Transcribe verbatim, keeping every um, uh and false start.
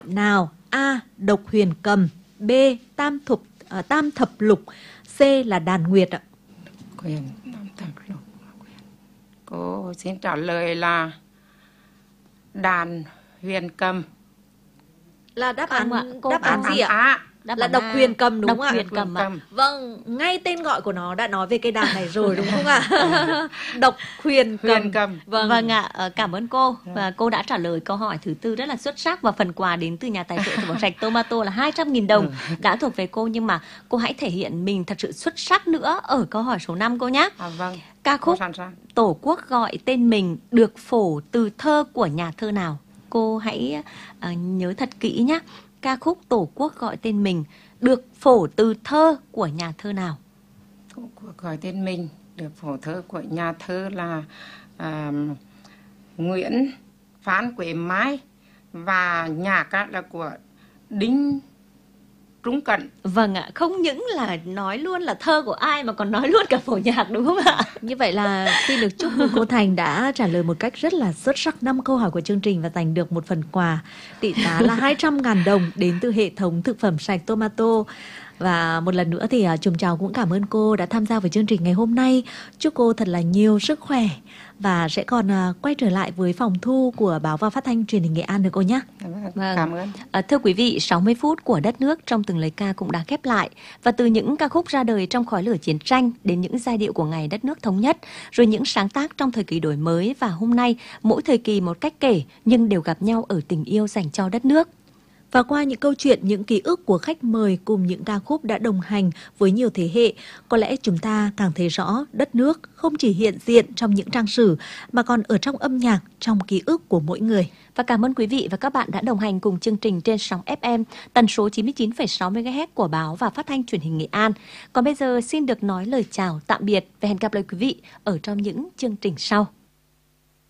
Nào? A. Độc huyền cầm, B. Tam thục à, tam thập lục, C là đàn nguyệt ạ. Quyền tam thập lục. Cô xin trả lời là đàn huyền cầm. Là đáp Không ạ, án cô đáp án có- gì ạ? À, Đáp Là án độc A. huyền cầm đúng Độc không ạ? huyền cầm ạ. Vâng, ngay tên gọi của nó đã nói về cây đàn này rồi đúng không ạ? Độc huyền cầm. huyền cầm. Vâng. Vâng ạ, ờ, cảm ơn cô. Và cô đã trả lời câu hỏi thứ tư rất là xuất sắc, và phần quà đến từ nhà tài trợ thực phẩm sạch Tomato là hai trăm nghìn đồng đã thuộc về cô. Nhưng mà cô hãy thể hiện mình thật sự xuất sắc nữa ở câu hỏi số năm cô nhé. À, vâng. Ca Cô khúc sẵn sàng. Tổ quốc gọi tên mình được phổ từ thơ của nhà thơ nào? Cô hãy ờ, nhớ thật kỹ nhé. Ca khúc Tổ quốc gọi tên mình được phổ từ thơ của nhà thơ nào? Cô cuộc gọi tên mình được phổ thơ của nhà thơ là à, Nguyễn Phan Quế Mai, và nhạc á, là của Đinh Trung Cận. Vâng ạ, không những là nói luôn là thơ của ai mà còn nói luôn cả phổ nhạc đúng không ạ? Như vậy là xin được chúc mừng cô Thành đã trả lời một cách rất là xuất sắc năm câu hỏi của chương trình và giành được một phần quà trị giá là hai trăm nghìn đồng đến từ hệ thống thực phẩm sạch Tomato. Và một lần nữa thì Trùm Chào cũng cảm ơn cô đã tham gia với chương trình ngày hôm nay. Chúc cô thật là nhiều sức khỏe và sẽ còn quay trở lại với phòng thu của Báo và Phát thanh Truyền hình Nghệ An được cô nhé. Vâng. Cảm ơn. À, thưa quý vị, sáu mươi phút của đất nước trong từng lời ca cũng đã khép lại. Và từ những ca khúc ra đời trong khói lửa chiến tranh đến những giai điệu của ngày đất nước thống nhất, rồi những sáng tác trong thời kỳ đổi mới, và hôm nay mỗi thời kỳ một cách kể nhưng đều gặp nhau ở tình yêu dành cho đất nước. Và qua những câu chuyện, những ký ức của khách mời cùng những ca khúc đã đồng hành với nhiều thế hệ, có lẽ chúng ta càng thấy rõ đất nước không chỉ hiện diện trong những trang sử mà còn ở trong âm nhạc, trong ký ức của mỗi người. Và cảm ơn quý vị và các bạn đã đồng hành cùng chương trình trên sóng ép em tần số chín mươi chín phẩy sáu mê ga héc của Báo và Phát thanh Truyền hình Nghệ An. Còn bây giờ xin được nói lời chào tạm biệt và hẹn gặp lại quý vị ở trong những chương trình sau.